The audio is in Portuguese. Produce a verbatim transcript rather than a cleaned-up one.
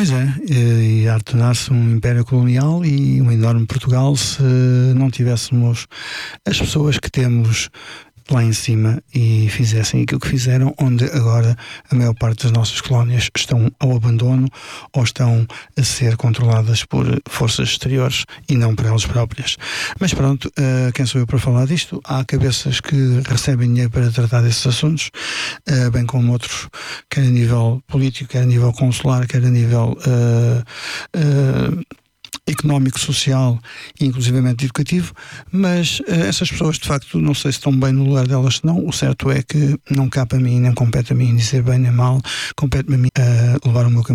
Pois é, e a tornar-se um império colonial e um enorme Portugal se não tivéssemos as pessoas que temos lá em cima e fizessem aquilo que fizeram, onde agora a maior parte das nossas colónias estão ao abandono ou estão a ser controladas por forças exteriores e não por elas próprias. Mas pronto, uh, quem sou eu para falar disto? Há cabeças que recebem dinheiro para tratar desses assuntos, uh, bem como outros, quer a nível político, quer a nível consular, quer a nível uh, uh, económico, social e inclusivamente educativo, mas uh, essas pessoas de facto não sei se estão bem no lugar delas, se não. O certo é que não cabe a mim, nem compete a mim dizer bem nem mal, compete-me a mim uh, levar o meu caminho.